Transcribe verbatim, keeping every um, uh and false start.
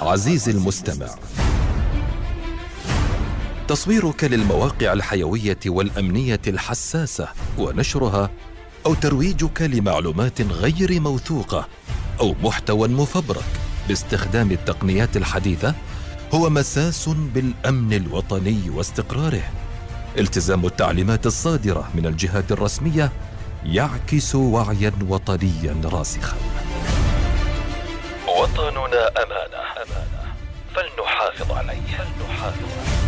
عزيزي المستمع، تصويرك للمواقع الحيوية والأمنية الحساسة ونشرها، أو ترويجك لمعلومات غير موثوقة أو محتوى مفبرك باستخدام التقنيات الحديثة هو مساس بالأمن الوطني واستقراره. التزام التعليمات الصادرة من الجهات الرسمية يعكس وعيا وطنيا راسخا. وطننا أمانة، فلنحافظ عليه.